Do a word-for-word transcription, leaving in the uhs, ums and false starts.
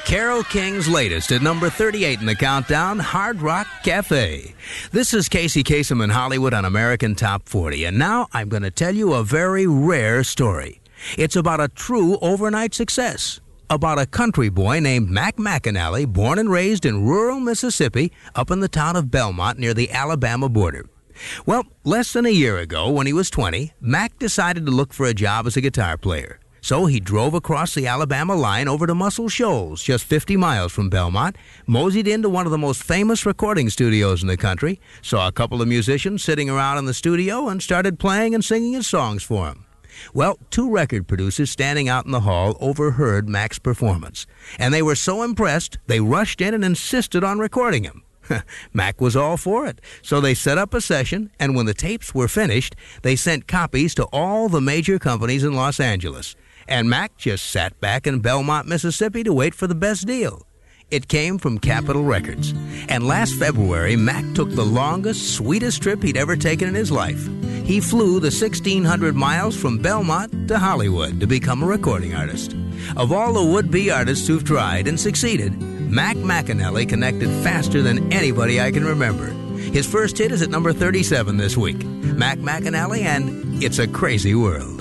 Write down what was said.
Carole King's latest at number thirty-eight in the countdown, Hard Rock Cafe. This is Casey Kasem in Hollywood on American Top forty, and now I'm going to tell you a very rare story. It's about a true overnight success, about a country boy named Mac McAnally, born and raised in rural Mississippi, up in the town of Belmont near the Alabama border. Well, less than a year ago, when he was twenty, Mac decided to look for a job as a guitar player. So he drove across the Alabama line over to Muscle Shoals, just fifty miles from Belmont, moseyed into one of the most famous recording studios in the country, saw a couple of musicians sitting around in the studio, and started playing and singing his songs for them. Well, two record producers standing out in the hall overheard Mac's performance, and they were so impressed they rushed in and insisted on recording him. Mac was all for it, so they set up a session, and when the tapes were finished, they sent copies to all the major companies in Los Angeles. And Mac just sat back in Belmont, Mississippi to wait for the best deal. It came from Capitol Records. And last February, Mac took the longest, sweetest trip he'd ever taken in his life. He flew the sixteen hundred miles from Belmont to Hollywood to become a recording artist. Of all the would-be artists who've tried and succeeded, Mac McAnally connected faster than anybody I can remember. His first hit is at number thirty-seven this week. Mac McAnally and It's a Crazy World.